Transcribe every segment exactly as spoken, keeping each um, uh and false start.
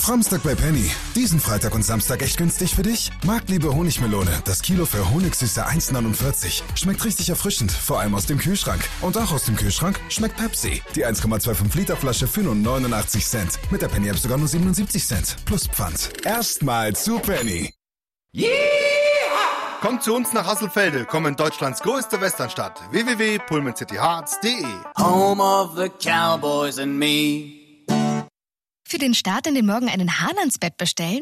Framstag bei Penny. Diesen Freitag und Samstag echt günstig für dich? Marktliebe Honigmelone. Das Kilo für Honigsüße eins neunundvierzig. Schmeckt richtig erfrischend, vor allem aus dem Kühlschrank. Und auch aus dem Kühlschrank schmeckt Pepsi. Die eins Komma fünfundzwanzig Liter Flasche für nur neunundachtzig Cent. Mit der Penny App sogar nur siebenundsiebzig Cent. Plus Pfand. Erstmal zu Penny. Yeah! Kommt zu uns nach Hasselfelde, komm in Deutschlands größte Westernstadt. w w w punkt pullman city hearts punkt de. Home of the Cowboys and me. Für den Start in den Morgen einen Hahn ans Bett bestellen?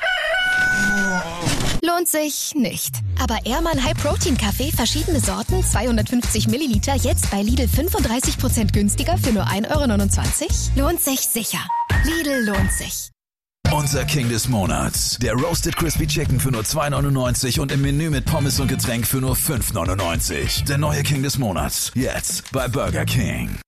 Lohnt sich nicht. Aber Ehrmann High Protein Kaffee, verschiedene Sorten, zweihundertfünfzig Milliliter, jetzt bei Lidl fünfunddreißig Prozent günstiger für nur ein Euro neunundzwanzig? Lohnt sich sicher. Lidl lohnt sich. Unser King des Monats. Der Roasted Crispy Chicken für nur zwei Neunundneunzig und im Menü mit Pommes und Getränk für nur fünf Neunundneunzig. Der neue King des Monats. Jetzt bei Burger King.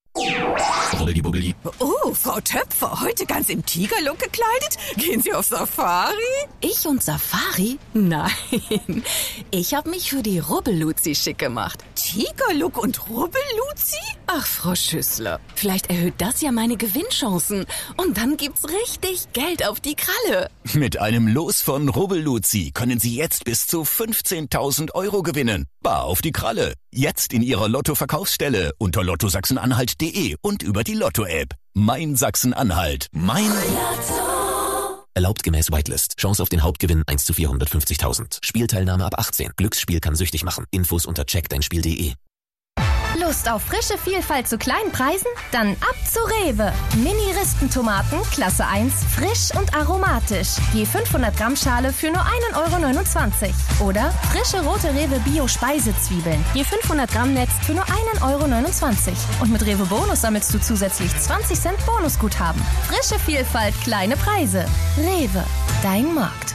Oh, Frau Töpfer, heute ganz im Tigerlook gekleidet? Gehen Sie auf Safari? Ich und Safari? Nein, ich habe mich für die Rubbelluzi schick gemacht. Tigerlook und Rubbelluzi? Ach, Frau Schüssler, vielleicht erhöht das ja meine Gewinnchancen. Und dann gibt's richtig Geld auf die Kralle. Mit einem Los von Rubbelluzi können Sie jetzt bis zu fünfzehntausend Euro gewinnen. Bar auf die Kralle. Jetzt in Ihrer Lotto-Verkaufsstelle unter lotto sachsen-anhalt punkt de und über die Lotto-App. Mein Sachsen-Anhalt. Mein Lotto. Erlaubt gemäß Whitelist. Chance auf den Hauptgewinn eins zu vierhundertfünfzigtausend. Spielteilnahme ab achtzehn. Glücksspiel kann süchtig machen. Infos unter check dein spiel punkt de. Lust auf frische Vielfalt zu kleinen Preisen? Dann ab zu Rewe. Mini-Ristentomaten, Klasse eins, frisch und aromatisch. Je fünfhundert Gramm Schale für nur ein Euro neunundzwanzig. Oder frische rote Rewe Bio-Speisezwiebeln. Je fünfhundert Gramm Netz für nur ein Euro neunundzwanzig. Und mit Rewe Bonus sammelst du zusätzlich zwanzig Cent Bonusguthaben. Frische Vielfalt, kleine Preise. Rewe, dein Markt.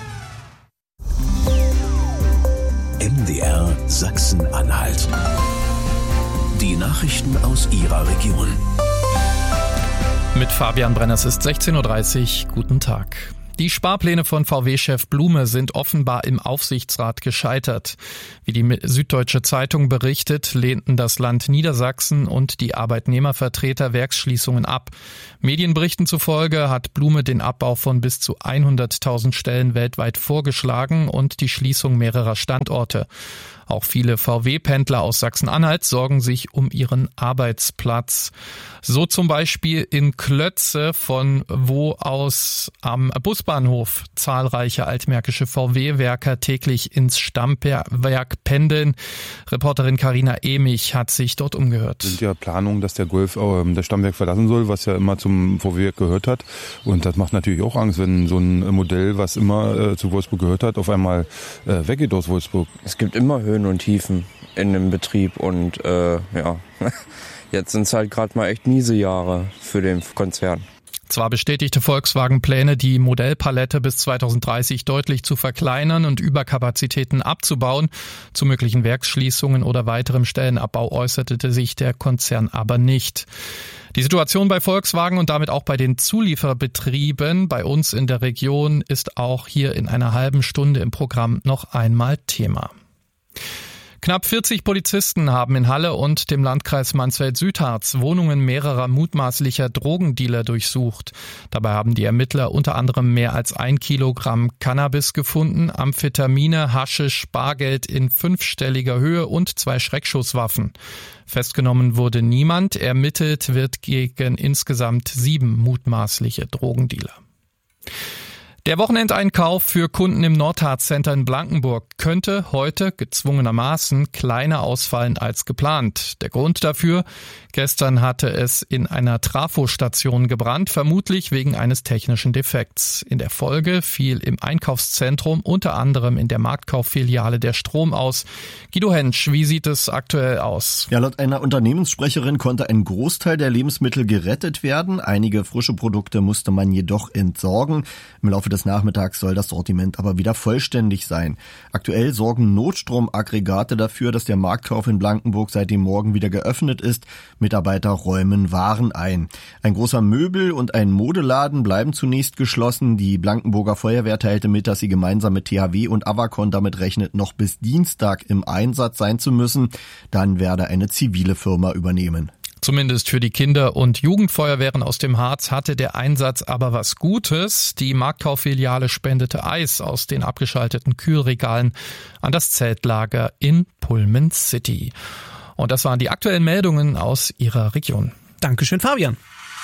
M D R Sachsen-Anhalt. Die Nachrichten aus Ihrer Region. Mit Fabian Brenner, es ist sechzehn Uhr dreißig. Guten Tag. Die Sparpläne von V W-Chef Blume sind offenbar im Aufsichtsrat gescheitert. Wie die Süddeutsche Zeitung berichtet, lehnten das Land Niedersachsen und die Arbeitnehmervertreter Werksschließungen ab. Medienberichten zufolge hat Blume den Abbau von bis zu hunderttausend Stellen weltweit vorgeschlagen und die Schließung mehrerer Standorte. Auch viele V W-Pendler aus Sachsen-Anhalt sorgen sich um ihren Arbeitsplatz. So zum Beispiel in Klötze, von wo aus am Busbahnhof zahlreiche altmärkische V W-Werker täglich ins Stammwerk pendeln. Reporterin Carina Emich hat sich dort umgehört. Es sind ja Planungen, dass der Golf äh, das Stammwerk verlassen soll, was ja immer zum V W-Werk gehört hat. Und das macht natürlich auch Angst, wenn so ein Modell, was immer äh, zu Wolfsburg gehört hat, auf einmal äh, weggeht aus Wolfsburg. Es gibt immer Höhen und Tiefen in dem Betrieb und äh, ja, jetzt sind es halt gerade mal echt miese Jahre für den Konzern. Zwar bestätigte Volkswagen Pläne, die Modellpalette bis zweitausenddreißig deutlich zu verkleinern und Überkapazitäten abzubauen. Zu möglichen Werksschließungen oder weiterem Stellenabbau äußerte sich der Konzern aber nicht. Die Situation bei Volkswagen und damit auch bei den Zulieferbetrieben bei uns in der Region ist auch hier in einer halben Stunde im Programm noch einmal Thema. Knapp vierzig Polizisten haben in Halle und dem Landkreis Mansfeld-Südharz Wohnungen mehrerer mutmaßlicher Drogendealer durchsucht. Dabei haben die Ermittler unter anderem mehr als ein Kilogramm Cannabis gefunden, Amphetamine, Haschisch, Bargeld in fünfstelliger Höhe und zwei Schreckschusswaffen. Festgenommen wurde niemand, ermittelt wird gegen insgesamt sieben mutmaßliche Drogendealer. Der Wochenendeinkauf für Kunden im Nordharz Center in Blankenburg könnte heute gezwungenermaßen kleiner ausfallen als geplant. Der Grund dafür: Gestern hatte es in einer Trafostation gebrannt, vermutlich wegen eines technischen Defekts. In der Folge fiel im Einkaufszentrum unter anderem in der Marktkauffiliale der Strom aus. Guido Hentsch, wie sieht es aktuell aus? Ja, laut einer Unternehmenssprecherin konnte ein Großteil der Lebensmittel gerettet werden. Einige frische Produkte musste man jedoch entsorgen. Im Laufe des Nachmittags soll das Sortiment aber wieder vollständig sein. Aktuell sorgen Notstromaggregate dafür, dass der Marktkauf in Blankenburg seit dem Morgen wieder geöffnet ist. Mitarbeiter räumen Waren ein. Ein großer Möbel- und ein Modeladen bleiben zunächst geschlossen. Die Blankenburger Feuerwehr teilte mit, dass sie gemeinsam mit T H W und Avacon damit rechnet, noch bis Dienstag im Einsatz sein zu müssen. Dann werde eine zivile Firma übernehmen. Zumindest für die Kinder- und Jugendfeuerwehren aus dem Harz hatte der Einsatz aber was Gutes. Die Marktkauf-Filiale spendete Eis aus den abgeschalteten Kühlregalen an das Zeltlager in Pullman City. Und das waren die aktuellen Meldungen aus Ihrer Region. Dankeschön, Fabian.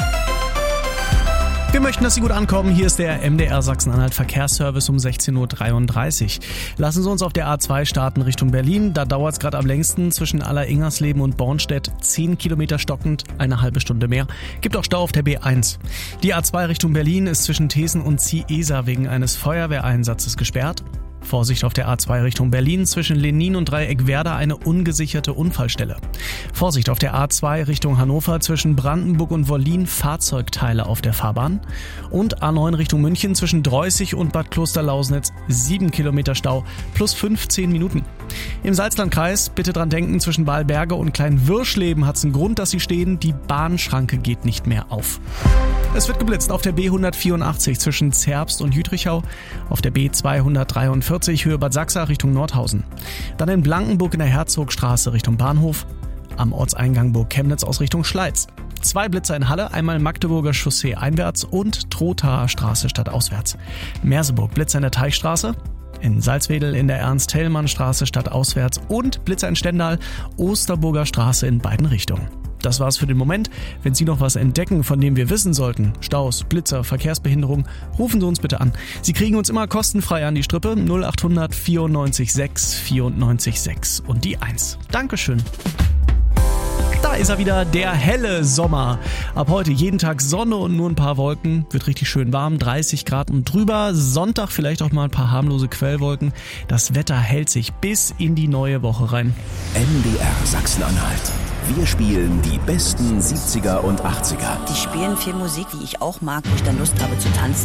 Wir möchten, dass Sie gut ankommen. Hier ist der M D R Sachsen-Anhalt Verkehrsservice um sechzehn Uhr dreiunddreißig. Lassen Sie uns auf der A zwei starten Richtung Berlin. Da dauert es gerade am längsten zwischen Aller-Ingersleben und Bornstedt. zehn Kilometer stockend, eine halbe Stunde mehr. Gibt auch Stau auf der B eins. Die A zwei Richtung Berlin ist zwischen Thesen und Ziesa wegen eines Feuerwehreinsatzes gesperrt. Vorsicht auf der A zwei Richtung Berlin, zwischen Lenin und Dreieck Werder eine ungesicherte Unfallstelle. Vorsicht auf der A zwei Richtung Hannover, zwischen Brandenburg und Wollin Fahrzeugteile auf der Fahrbahn. Und A neun Richtung München, zwischen Dreußig und Bad Klosterlausnitz sieben Kilometer Stau plus fünfzehn Minuten. Im Salzlandkreis bitte dran denken, zwischen Balberge und Kleinwirschleben hat es einen Grund, dass sie stehen, die Bahnschranke geht nicht mehr auf. Es wird geblitzt auf der B hundertvierundachtzig zwischen Zerbst und Jütrichau, auf der B zweihundertdreiundvierzig Höhe Bad Sachsa Richtung Nordhausen. Dann in Blankenburg in der Herzogstraße Richtung Bahnhof, am Ortseingang Burg Chemnitz aus Richtung Schleiz. Zwei Blitzer in Halle, einmal Magdeburger Chaussee einwärts und Trothaer Straße stadtauswärts. Merseburg Blitzer in der Teichstraße, in Salzwedel in der Ernst-Hellmann-Straße stadtauswärts und Blitzer in Stendal, Osterburger Straße in beiden Richtungen. Das war's für den Moment. Wenn Sie noch was entdecken, von dem wir wissen sollten, Staus, Blitzer, Verkehrsbehinderung, rufen Sie uns bitte an. Sie kriegen uns immer kostenfrei an die Strippe null acht hundert vierundneunzig sechs vierundneunzig sechs und die eins. Dankeschön. Da ist er wieder, der helle Sommer. Ab heute jeden Tag Sonne und nur ein paar Wolken. Wird richtig schön warm, dreißig Grad und drüber. Sonntag vielleicht auch mal ein paar harmlose Quellwolken. Das Wetter hält sich bis in die neue Woche rein. M D R Sachsen-Anhalt. Wir spielen die besten siebziger und achtziger. Die spielen viel Musik, die ich auch mag, wo ich dann Lust habe zu tanzen.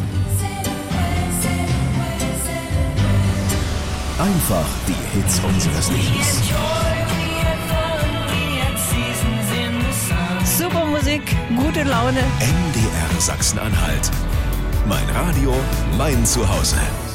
Einfach die Hits unseres Lebens. Super Musik, gute Laune. M D R Sachsen-Anhalt. Mein Radio, mein Zuhause.